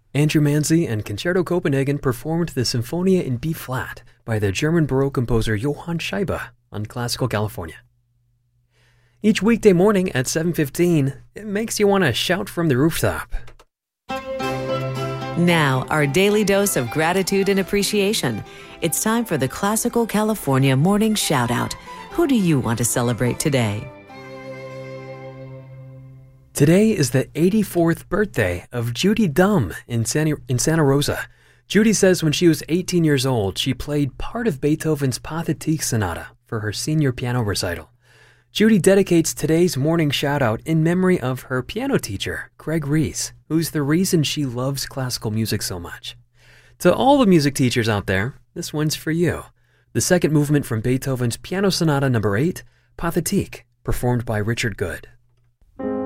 Andrew Manzi and Concerto Copenhagen performed the Symphonia in B-flat by the German Baroque composer Johann Scheibe on Classical California. Each weekday morning at 7:15, it makes you want to shout from the rooftop. Now, our daily dose of gratitude and appreciation. It's time for the Classical California Morning Shoutout. Who do you want to celebrate today? Today is the 84th birthday of Judy Dumm in Santa Rosa. Judy says when she was 18 years old, she played part of Beethoven's Pathetique Sonata for her senior piano recital. Judy dedicates today's morning shout-out in memory of her piano teacher, Craig Rees, who's the reason she loves classical music so much. To all the music teachers out there, this one's for you. The second movement from Beethoven's Piano Sonata No. 8, Pathetique, performed by Richard Good.